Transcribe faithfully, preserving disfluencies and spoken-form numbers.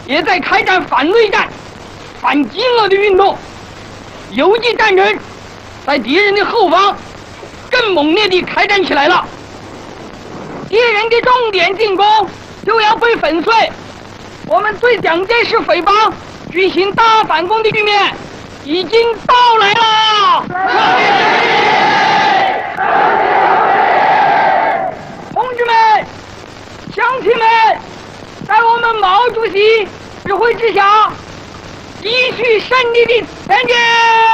也在开展反内战、反饥饿的运动。游击战争在敌人的后方更猛烈地开展起来了。敌人的重点进攻就要被粉碎，我们对蒋介石匪帮举行大反攻的局面已经到来了。同志们、乡亲们，在我们毛主席指挥之下，继续胜利的前进。